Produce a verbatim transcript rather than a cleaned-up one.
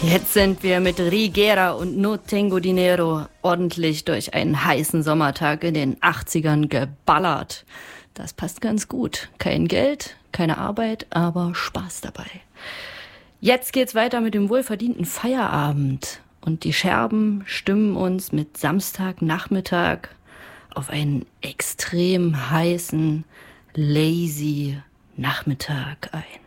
Jetzt sind wir mit Rigera und No Tengo Dinero ordentlich durch einen heißen Sommertag in den achtzigern geballert. Das passt ganz gut. Kein Geld, keine Arbeit, aber Spaß dabei. Jetzt geht's weiter mit dem wohlverdienten Feierabend. Und die Scherben stimmen uns mit Samstagnachmittag auf einen extrem heißen, lazy Nachmittag ein.